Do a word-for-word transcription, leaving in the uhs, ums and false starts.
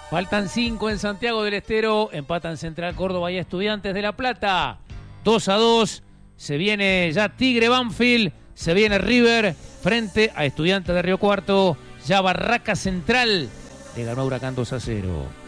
Faltan cinco en Santiago del Estero. Empatan Central Córdoba y Estudiantes de La Plata. dos a dos. Se viene ya Tigre Banfield. Se viene River frente a Estudiantes de Río Cuarto. Ya Barraca Central le ganó a Huracán dos a cero.